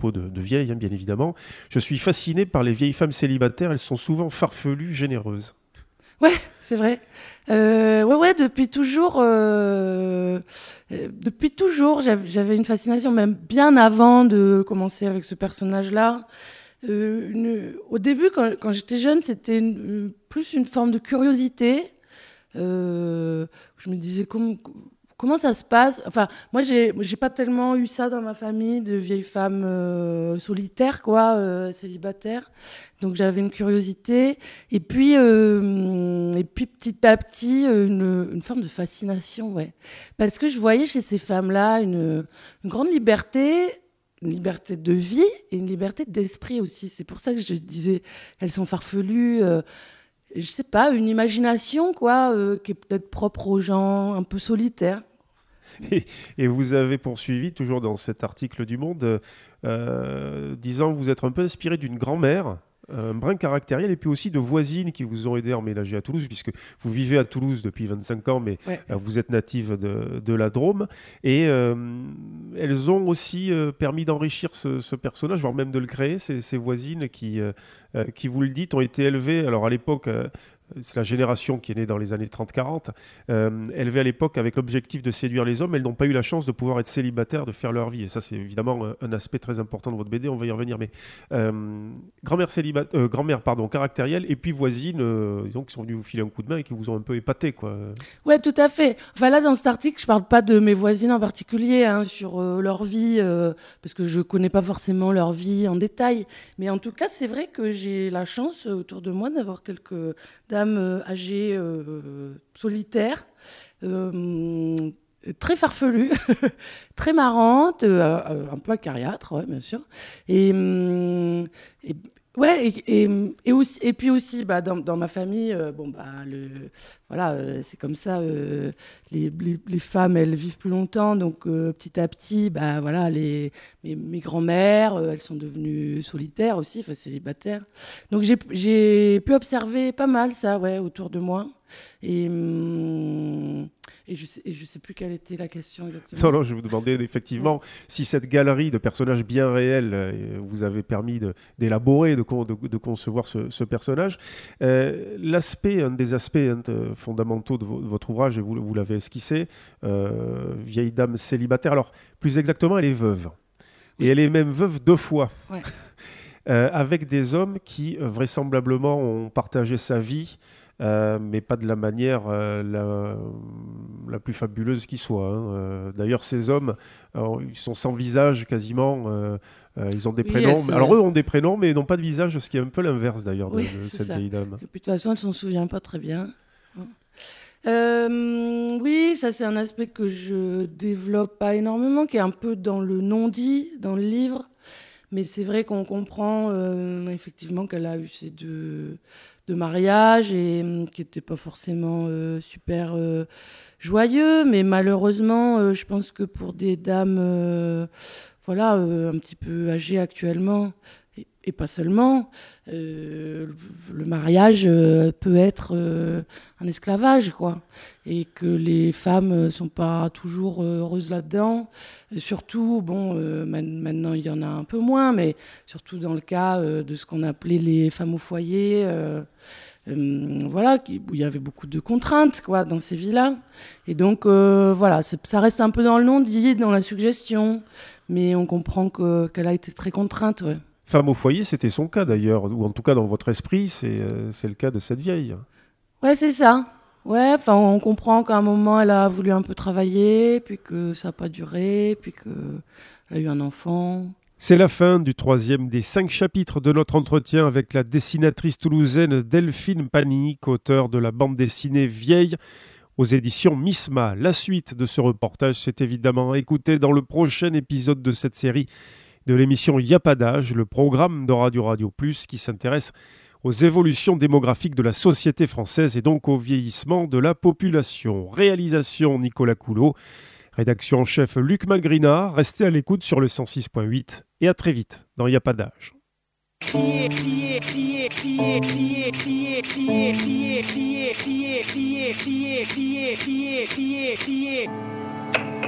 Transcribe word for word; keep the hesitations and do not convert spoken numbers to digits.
propos de, de vieilles, hein, bien évidemment. Je suis fasciné par les vieilles femmes célibataires. Elles sont souvent farfelues, généreuses. Ouais, c'est vrai. Euh, ouais, ouais, depuis toujours, euh, euh, depuis toujours, j'avais, j'avais une fascination, même bien avant de commencer avec ce personnage-là. Euh, une, au début, quand, quand j'étais jeune, c'était une, une, plus une forme de curiosité. Euh, je me disais comment, comment ça se passe. Enfin, moi, j'ai, j'ai pas tellement eu ça dans ma famille de vieilles femmes euh, solitaires, quoi, euh, célibataires. Donc j'avais une curiosité et puis euh, et puis petit à petit une, une forme de fascination, ouais, parce que je voyais chez ces femmes-là une, une grande liberté, une liberté de vie et une liberté d'esprit aussi. C'est pour ça que je disais elles sont farfelues. Euh, je sais pas, une imagination quoi, euh, qui est peut-être propre aux gens un peu solitaires. Et, et vous avez poursuivi, toujours dans cet article du Monde, euh, disant que vous êtes un peu inspiré d'une grand-mère, un brin caractériel, et puis aussi de voisines qui vous ont aidé à emménager à Toulouse, puisque vous vivez à Toulouse depuis vingt-cinq ans, mais ouais. euh, vous êtes native de, de la Drôme. Et euh, elles ont aussi euh, permis d'enrichir ce, ce personnage, voire même de le créer, ces, ces voisines qui, euh, euh, qui, vous le dites, ont été élevées. Alors à l'époque... Euh, c'est la génération qui est née dans les années trente quarante, euh, élevée à l'époque avec l'objectif de séduire les hommes. Elles n'ont pas eu la chance de pouvoir être célibataires, de faire leur vie. Et ça, c'est évidemment un, un aspect très important de votre B D, on va y revenir. Mais euh, grand-mère, célibat- euh, grand-mère pardon, caractérielle, et puis voisine, euh, disons, qui sont venues vous filer un coup de main et qui vous ont un peu épaté, quoi. Ouais, tout à fait. Enfin là, dans cet article, je parle pas de mes voisines en particulier, hein, sur euh, leur vie, euh, parce que je connais pas forcément leur vie en détail. Mais en tout cas, c'est vrai que j'ai la chance euh, autour de moi d'avoir quelques dames euh, âgées, euh, solitaires, euh, très farfelues, très marrantes, euh, euh, un peu acariâtres, ouais, bien sûr. Et, euh, et ouais, et, et, et, aussi, et puis aussi, bah, dans, dans ma famille, euh, bon, bah, le, voilà, euh, c'est comme ça, euh, les, les, les femmes, elles vivent plus longtemps, donc euh, petit à petit, bah, voilà, les, mes, mes grands-mères, euh, elles sont devenues solitaires aussi, enfin célibataires. Donc j'ai, j'ai pu observer pas mal ça, ouais, autour de moi. Et, hum, et je sais, et je sais plus quelle était la question exactement. Non, non, je vous demandais effectivement ouais. si cette galerie de personnages bien réels euh, vous avait permis de, d'élaborer, de, de, de concevoir ce, ce personnage. Euh, l'aspect, un des aspects hein, fondamentaux de, vo- de votre ouvrage, et vous, vous l'avez esquissé, euh, vieille dame célibataire. Alors, plus exactement, elle est veuve. Oui. Et elle est même veuve deux fois. Ouais. euh, avec des hommes qui, euh, vraisemblablement, ont partagé sa vie. Euh, mais pas de la manière euh, la, la plus fabuleuse qui soit. Hein. Euh, d'ailleurs, ces hommes, alors, ils sont sans visage quasiment. Euh, euh, ils ont des oui, prénoms. se... Alors eux ont des prénoms, mais n'ont pas de visage, ce qui est un peu l'inverse d'ailleurs de, oui, de cette ça. vieille dame. Et puis de toute façon, elle s'en souvient pas très bien. Euh, oui, ça c'est un aspect que je développe pas énormément, qui est un peu dans le non-dit, dans le livre. Mais c'est vrai qu'on comprend euh, effectivement qu'elle a eu ces deux... de mariage et euh, qui n'était pas forcément euh, super euh, joyeux, mais malheureusement, euh, je pense que pour des dames euh, voilà, euh, un petit peu âgées actuellement, et, et pas seulement, euh, le mariage euh, peut être euh, un esclavage, quoi, et que les femmes ne sont pas toujours heureuses là-dedans. Et surtout, bon, euh, maintenant il y en a un peu moins, mais surtout dans le cas euh, de ce qu'on appelait les femmes au foyer, euh, euh, voilà, qui, où il y avait beaucoup de contraintes, quoi, dans ces vies-là. Et donc, euh, voilà, ça reste un peu dans le non-dit, dans la suggestion, mais on comprend que, qu'elle a été très contrainte, ouais. Femme au foyer, c'était son cas d'ailleurs, ou en tout cas dans votre esprit, c'est, euh, c'est le cas de cette vieille. Ouais, c'est ça. Ouais, enfin, on comprend qu'à un moment, elle a voulu un peu travailler, puis que ça n'a pas duré, puis qu'elle a eu un enfant. C'est la fin du troisième des cinq chapitres de notre entretien avec la dessinatrice toulousaine Delphine Panique, auteure de la bande dessinée Vieille, aux éditions Misma. La suite de ce reportage, c'est évidemment à écouter dans le prochain épisode de cette série de l'émission Y a pas d'âge, le programme de Radio Radio Plus qui s'intéresse aux évolutions démographiques de la société française et donc au vieillissement de la population. Réalisation Nicolas Coulot, rédaction en chef Luc Magrinard. Restez à l'écoute sur le cent six point huit et à très vite dans Y a pas d'âge. Crier, crier, crier, crier, crier, crier, crier, crier, crier, crier, crier, crier, crier, crier, crier, crier.